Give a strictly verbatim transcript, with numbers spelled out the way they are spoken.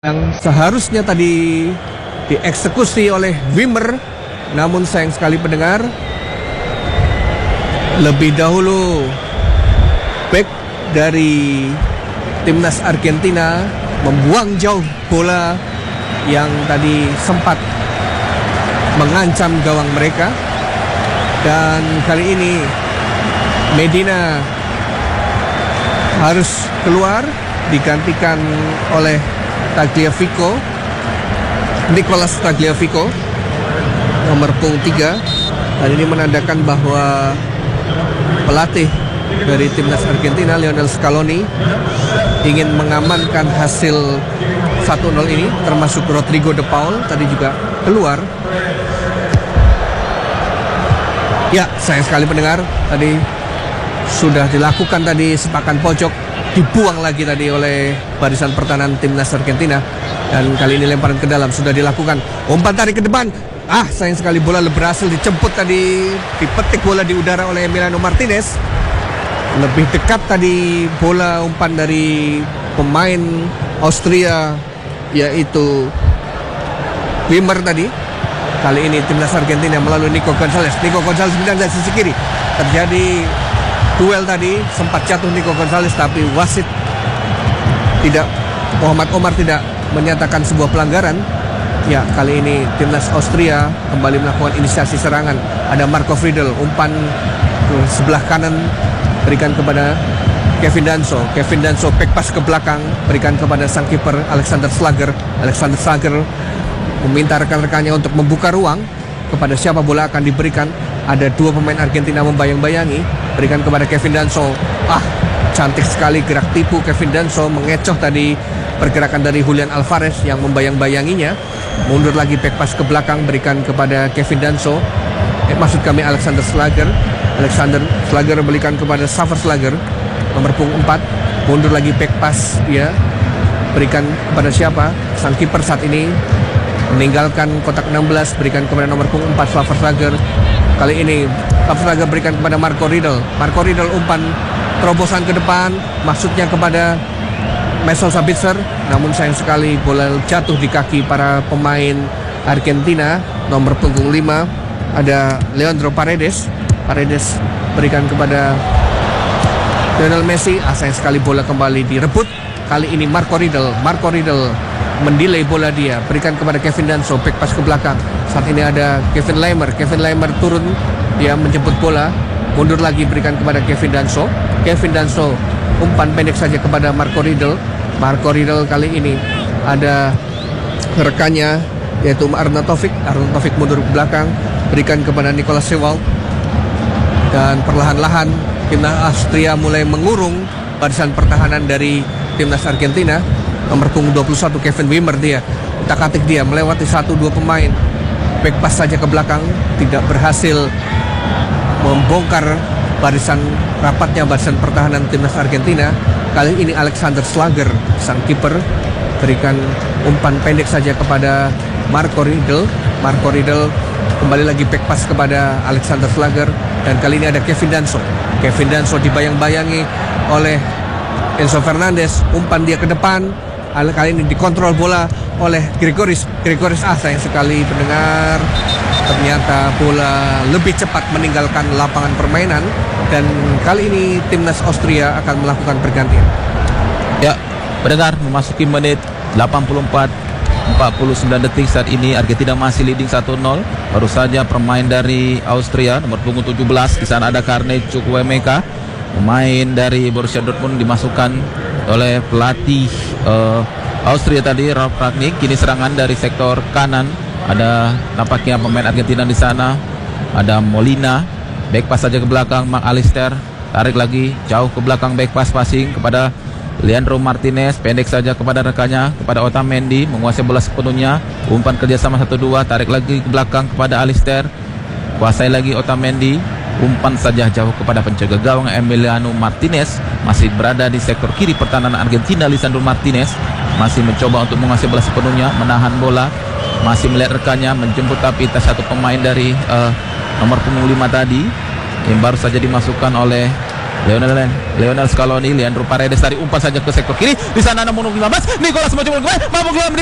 yang seharusnya tadi dieksekusi oleh Wimmer, namun sayang sekali pendengar, lebih dahulu back dari timnas Argentina membuang jauh bola yang tadi sempat mengancam gawang mereka, dan kali ini Medina harus keluar digantikan oleh Tagliafico, Nicolas Tagliafico, nomor punggung tiga. Dan ini menandakan bahwa pelatih dari timnas Argentina, Lionel Scaloni, ingin mengamankan hasil satu nol ini, termasuk Rodrigo de Paul tadi juga keluar. Ya, sayang sekali pendengar, tadi sudah dilakukan tadi sepakan pojok, dibuang lagi tadi oleh barisan pertahanan timnas Argentina, dan kali ini lemparan ke dalam sudah dilakukan, umpan tarik ke depan. Ah, sayang sekali bola berhasil dijemput tadi, dipetik bola di udara oleh Emiliano Martinez. Lebih dekat tadi bola umpan dari pemain Austria, yaitu Wimmer tadi. Kali ini timnas Argentina melalui Nico Gonzalez. Nico Gonzalez dari sisi kiri. Terjadi duel tadi, sempat jatuh Nico Gonzalez, tapi wasit tidak, Muhammad Omar tidak menyatakan sebuah pelanggaran. Ya, kali ini timnas Austria kembali melakukan inisiasi serangan. Ada Marco Friedel, umpan ke sebelah kanan, berikan kepada Kevin Danso. Kevin Danso back pass ke belakang, berikan kepada sang kiper Alexander Schlager. Alexander Schlager meminta rekan-rekannya untuk membuka ruang kepada siapa bola akan diberikan. Ada dua pemain Argentina membayang-bayangi, berikan kepada Kevin Danso. Ah, cantik sekali gerak tipu Kevin Danso, mengecoh tadi pergerakan dari Julian Alvarez yang membayang-bayanginya. Mundur lagi back pass ke belakang, berikan kepada Kevin Danso. Eh, maksud kami Alexander Schlager. Alexander Schlager berikan kepada Xaver Schlager, nomor punggung empat. Mundur lagi back pass dia, berikan kepada siapa? Sang kiper saat ini meninggalkan kotak enam belas, berikan kepada nomor punggung empat Xaver Schlager. Kali ini Xaver Schlager berikan kepada Marco Riedel. Marco Riedel umpan terobosan ke depan, maksudnya kepada Marcel Sabitzer, namun sayang sekali bola jatuh di kaki para pemain Argentina. Nomor punggung lima ada Leandro Paredes. Paredes berikan kepada Lionel Messi. Ah, sayang sekali bola kembali direbut. Kali ini Marco Riedel. Marco Riedel mendelay bola dia, berikan kepada Kevin Danso, back pass ke belakang. Saat ini ada Kevin Leimer. Kevin Leimer turun, dia menjemput bola, mundur lagi, berikan kepada Kevin Danso. Kevin Danso umpan pendek saja kepada Marco Riedel. Marco Riedel kali ini ada rekannya, yaitu Arnaud Taufik. Arnaud Taufik mundur ke belakang, berikan kepada Nicolas Sewald. Dan perlahan-lahan timnas Austria mulai mengurung barisan pertahanan dari timnas Argentina. Nomor punggung dua puluh satu Kevin Wimmer, dia utak-atik, dia melewati satu dua pemain, back pass saja ke belakang, tidak berhasil membongkar barisan rapatnya barisan pertahanan timnas Argentina. Kali ini Alexander Schlager, sang kiper, berikan umpan pendek saja kepada Marco Riedel. Marco Riedel kembali lagi back pass kepada Alexander Schlager, dan kali ini ada Kevin Danso. Kevin Danso dibayang-bayangi oleh Enzo Fernandez, umpan dia ke depan. Kali ini dikontrol bola oleh Gregoris. Gregoris, ah sayang sekali pendengar, ternyata bola lebih cepat meninggalkan lapangan permainan, dan kali ini timnas Austria akan melakukan pergantian. Ya, pendengar, memasuki menit delapan puluh empat, empat puluh sembilan detik saat ini Argentina masih leading satu nol. Baru saja pemain dari Austria, nomor punggung tujuh belas, di sana ada Karne Chukwuemeka, pemain dari Borussia Dortmund, dimasukkan oleh pelatih uh, Austria tadi, Ralf Rangnick. Kini serangan dari sektor kanan, ada nampaknya pemain Argentina di sana. Ada Molina, back pass saja ke belakang, Mark Alister, tarik lagi jauh ke belakang, back pass passing kepada Leandro Martinez, pendek saja kepada rekannya, kepada Otamendi, menguasai bola sepenuhnya, umpan kerjasama satu dua, tarik lagi ke belakang kepada Alister, kuasai lagi Otamendi, umpan saja jauh kepada penjaga gawang Emiliano Martinez. Masih berada di sektor kiri pertahanan Argentina, Lisandro Martinez masih mencoba untuk menguasai bola sepenuhnya, menahan bola, masih melihat rekannya, menjemput, tapi tas satu pemain dari uh, nomor punggung lima tadi yang baru saja dimasukkan oleh Lionel Lionel Scaloni, Leandro Paredes dari umpan saja ke sektor kiri. Di sana namun lima belas Nicolas Mojo mampu